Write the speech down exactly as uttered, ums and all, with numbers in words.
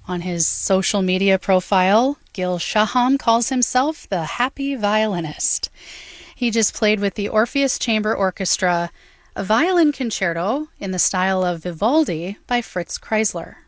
On his social media profile, Gil Shaham calls himself the happy violinist. He just played with the Orpheus Chamber Orchestra a violin concerto in the style of Vivaldi by Fritz Kreisler.